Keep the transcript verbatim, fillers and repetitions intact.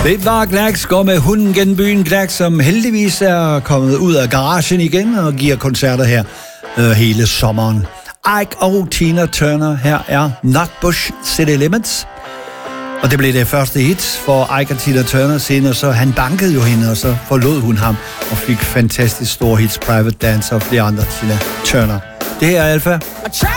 Det var Glax går med hunden gennem byen. Glax, som heldigvis er kommet ud af garagen igen og giver koncerter her øh, hele sommeren. Ike og Tina Turner, her er Nutbush City Limits. Og det blev det første hit for Ike og Tina Turner. Senere så han bankede jo hende, og så forlod hun ham og fik fantastisk store hits, Private Dancer og flere andre Tina Turner. Det her er Alfa.